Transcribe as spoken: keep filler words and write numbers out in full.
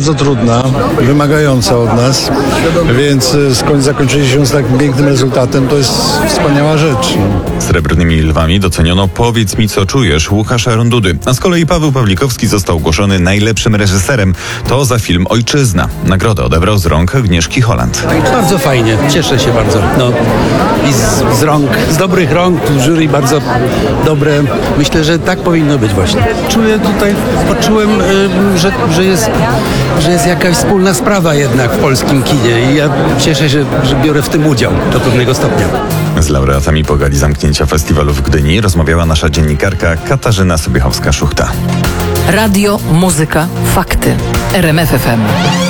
bardzo trudna, wymagająca od nas, więc skoń zakończyli się z takim pięknym rezultatem, to jest wspaniała rzecz. Srebrnymi Lwami doceniono Powiedz mi, co czujesz Łukasza Rondudy, a z kolei Paweł Pawlikowski został ogłoszony najlepszym reżyserem. To za film Ojczyzna. Nagrodę odebrał z rąk Agnieszki Holland. Bardzo fajnie, cieszę się bardzo. No i z, z rąk, z dobrych rąk, jury bardzo dobre. Myślę, że tak powinno być właśnie. Czuję tutaj, poczułem, y, że, że, jest, że jest jakaś wspólna sprawa jednak w polskim kinie i ja cieszę się, że biorę w tym udział do pewnego stopnia. Z laureatami po gali zamknięcia festiwalu w Gdyni rozmawiała nasza dziennikarka Katarzyna Sobiechowska-Szuchta. Radio, muzyka, fakty. R M F F M.